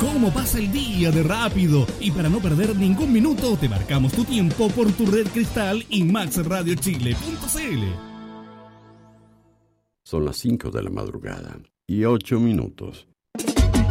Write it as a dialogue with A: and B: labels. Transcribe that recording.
A: ¿Cómo pasa el día de rápido? Y para no perder ningún minuto, te marcamos tu tiempo por tu red Cristal y maxradiochile.cl.
B: Son las 5 de la madrugada y 8 minutos.